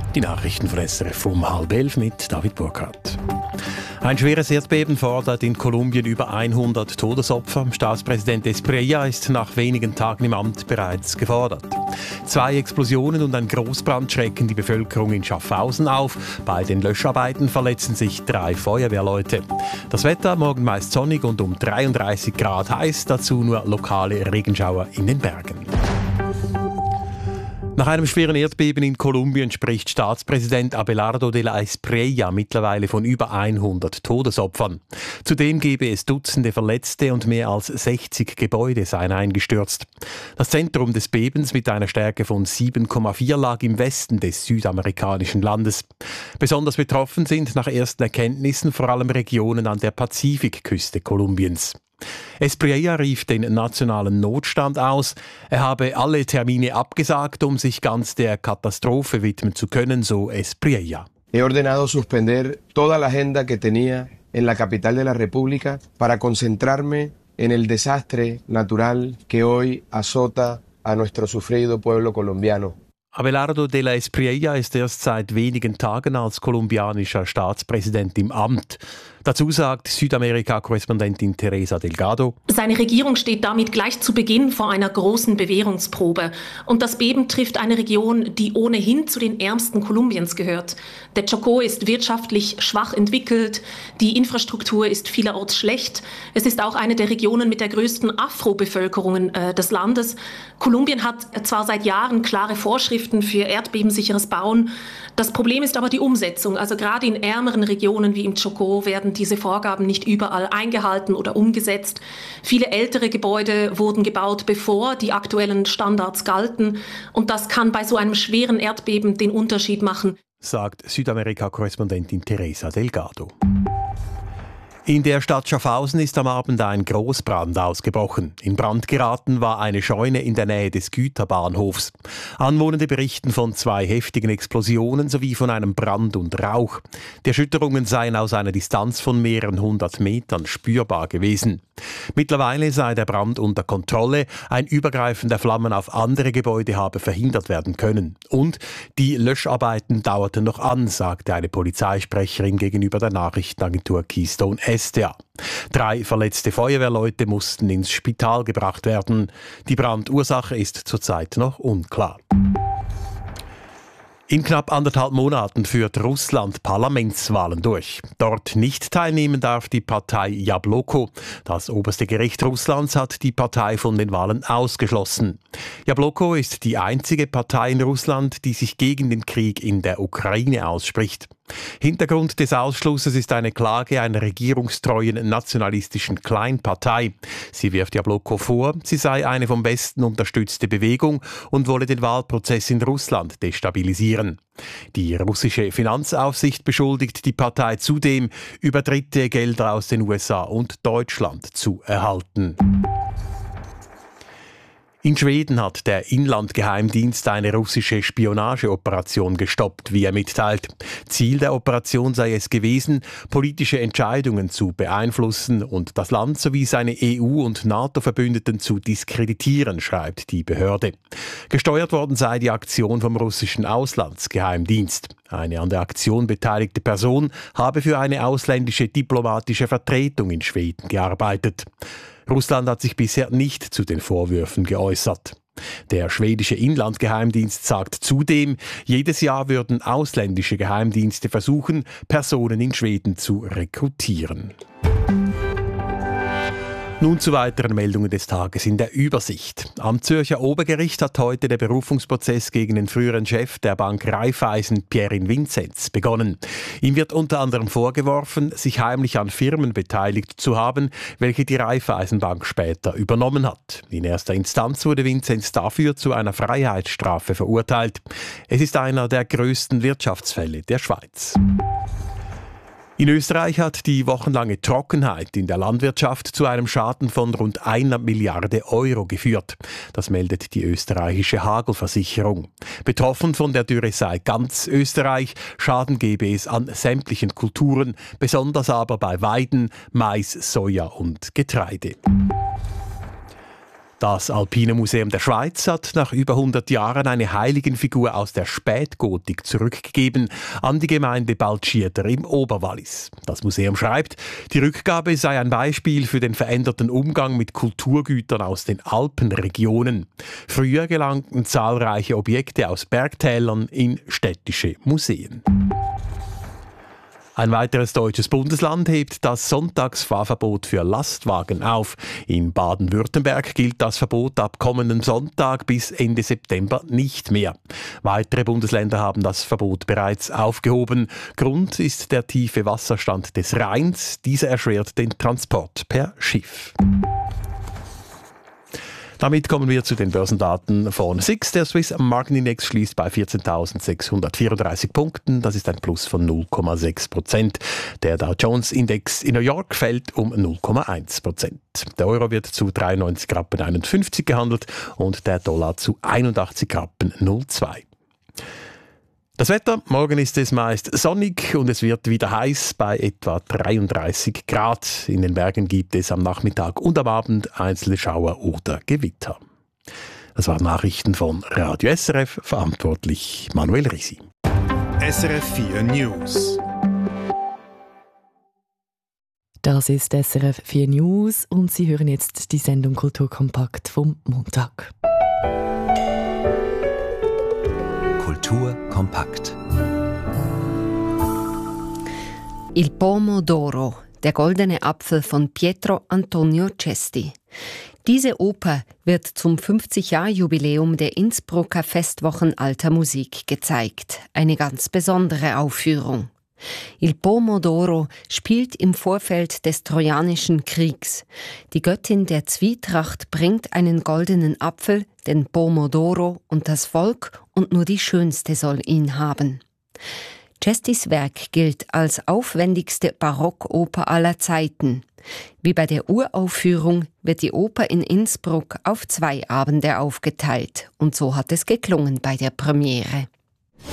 Die Nachrichten von SRF um 10:30 mit David Burkhardt. Ein schweres Erdbeben fordert in Kolumbien über 100 Todesopfer. Staatspräsident Espriella ist nach wenigen Tagen im Amt bereits gefordert. 2 Explosionen und ein Großbrand schrecken die Bevölkerung in Schaffhausen auf. Bei den Löscharbeiten verletzen sich 3 Feuerwehrleute. Das Wetter morgen meist sonnig und um 33 Grad heiß, dazu nur lokale Regenschauer in den Bergen. Nach einem schweren Erdbeben in Kolumbien spricht Staatspräsident Abelardo de la Espriella mittlerweile von über 100 Todesopfern. Zudem gebe es Dutzende Verletzte und mehr als 60 Gebäude seien eingestürzt. Das Zentrum des Bebens mit einer Stärke von 7,4 lag im Westen des südamerikanischen Landes. Besonders betroffen sind nach ersten Erkenntnissen vor allem Regionen an der Pazifikküste Kolumbiens. Espriella rief den nationalen Notstand aus. Er habe alle Termine abgesagt, um sich ganz der Katastrophe widmen zu können, so Espriella. He ordenado suspender toda la agenda que tenía en la capital de la República para concentrarme en el desastre natural que hoy azota a nuestro sufrido pueblo colombiano. Abelardo de la Espriella ist erst seit wenigen Tagen als kolumbianischer Staatspräsident im Amt. Dazu sagt Südamerika-Korrespondentin Teresa Delgado: Seine Regierung steht damit gleich zu Beginn vor einer großen Bewährungsprobe. Und das Beben trifft eine Region, die ohnehin zu den ärmsten Kolumbiens gehört. Der Chocó ist wirtschaftlich schwach entwickelt, die Infrastruktur ist vielerorts schlecht. Es ist auch eine der Regionen mit der größten Afro-Bevölkerung des Landes. Kolumbien hat zwar seit Jahren klare Vorschriften für erdbebensicheres Bauen. Das Problem ist aber die Umsetzung. Also gerade in ärmeren Regionen wie im Chocó werden diese Vorgaben nicht überall eingehalten oder umgesetzt. Viele ältere Gebäude wurden gebaut, bevor die aktuellen Standards galten. Und das kann bei so einem schweren Erdbeben den Unterschied machen, sagt Südamerika-Korrespondentin Teresa Delgado. In der Stadt Schaffhausen ist am Abend ein Großbrand ausgebrochen. In Brand geraten war eine Scheune in der Nähe des Güterbahnhofs. Anwohnende berichten von 2 heftigen Explosionen sowie von einem Brand und Rauch. Die Erschütterungen seien aus einer Distanz von mehreren 100 Metern spürbar gewesen. Mittlerweile sei der Brand unter Kontrolle. Ein Übergreifen der Flammen auf andere Gebäude habe verhindert werden können. Und die Löscharbeiten dauerten noch an, sagte eine Polizeisprecherin gegenüber der Nachrichtenagentur Keystone SDA. 3 verletzte Feuerwehrleute mussten ins Spital gebracht werden. Die Brandursache ist zurzeit noch unklar. In knapp 1,5 Monaten führt Russland Parlamentswahlen durch. Dort nicht teilnehmen darf die Partei Jabloko. Das oberste Gericht Russlands hat die Partei von den Wahlen ausgeschlossen. Jabloko ist die einzige Partei in Russland, die sich gegen den Krieg in der Ukraine ausspricht. Hintergrund des Ausschlusses ist eine Klage einer regierungstreuen nationalistischen Kleinpartei. Sie wirft Jabloko vor, sie sei eine vom Westen unterstützte Bewegung und wolle den Wahlprozess in Russland destabilisieren. Die russische Finanzaufsicht beschuldigt die Partei zudem, über Dritte Gelder aus den USA und Deutschland zu erhalten. In Schweden hat der Inlandgeheimdienst eine russische Spionageoperation gestoppt, wie er mitteilt. Ziel der Operation sei es gewesen, politische Entscheidungen zu beeinflussen und das Land sowie seine EU- und NATO-Verbündeten zu diskreditieren, schreibt die Behörde. Gesteuert worden sei die Aktion vom russischen Auslandsgeheimdienst. Eine an der Aktion beteiligte Person habe für eine ausländische diplomatische Vertretung in Schweden gearbeitet. Russland hat sich bisher nicht zu den Vorwürfen geäußert. Der schwedische Inlandgeheimdienst sagt zudem, jedes Jahr würden ausländische Geheimdienste versuchen, Personen in Schweden zu rekrutieren. Nun zu weiteren Meldungen des Tages in der Übersicht. Am Zürcher Obergericht hat heute der Berufungsprozess gegen den früheren Chef der Bank Raiffeisen, Pierin Vinzenz, begonnen. Ihm wird unter anderem vorgeworfen, sich heimlich an Firmen beteiligt zu haben, welche die Raiffeisenbank später übernommen hat. In erster Instanz wurde Vinzenz dafür zu einer Freiheitsstrafe verurteilt. Es ist einer der größten Wirtschaftsfälle der Schweiz. In Österreich hat die wochenlange Trockenheit in der Landwirtschaft zu einem Schaden von rund 1 Milliarde Euro geführt. Das meldet die österreichische Hagelversicherung. Betroffen von der Dürre sei ganz Österreich. Schaden gebe es an sämtlichen Kulturen, besonders aber bei Weiden, Mais, Soja und Getreide. Das Alpine Museum der Schweiz hat nach über 100 Jahren eine Heiligenfigur aus der Spätgotik zurückgegeben an die Gemeinde Baltschieter im Oberwallis. Das Museum schreibt, die Rückgabe sei ein Beispiel für den veränderten Umgang mit Kulturgütern aus den Alpenregionen. Früher gelangten zahlreiche Objekte aus Bergtälern in städtische Museen. Ein weiteres deutsches Bundesland hebt das Sonntagsfahrverbot für Lastwagen auf. In Baden-Württemberg gilt das Verbot ab kommenden Sonntag bis Ende September nicht mehr. Weitere Bundesländer haben das Verbot bereits aufgehoben. Grund ist der tiefe Wasserstand des Rheins. Dieser erschwert den Transport per Schiff. Damit kommen wir zu den Börsendaten von SIX. Der Swiss Market Index schließt bei 14.634 Punkten. Das ist ein Plus von 0,6%. Der Dow Jones Index in New York fällt um 0,1%. Der Euro wird zu 93,51 Rappen gehandelt und der Dollar zu 81,02 Rappen. Das Wetter, morgen ist es meist sonnig und es wird wieder heiß bei etwa 33 Grad. In den Bergen gibt es am Nachmittag und am Abend einzelne Schauer oder Gewitter. Das waren Nachrichten von Radio SRF, verantwortlich Manuel Risi. SRF 4 News. Das ist SRF 4 News und Sie hören jetzt die Sendung Kulturkompakt vom Montag. Kultur kompakt. Il Pomodoro, der goldene Apfel von Pietro Antonio Cesti. Diese Oper wird zum 50-Jahr-Jubiläum der Innsbrucker Festwochen alter Musik gezeigt. Eine ganz besondere Aufführung. Il Pomodoro spielt im Vorfeld des Trojanischen Kriegs. Die Göttin der Zwietracht bringt einen goldenen Apfel, den Pomodoro, und das Volk, und nur die Schönste soll ihn haben. Cestis Werk gilt als aufwendigste Barockoper aller Zeiten. Wie bei der Uraufführung wird die Oper in Innsbruck auf 2 Abende aufgeteilt. Und so hat es geklungen bei der Premiere.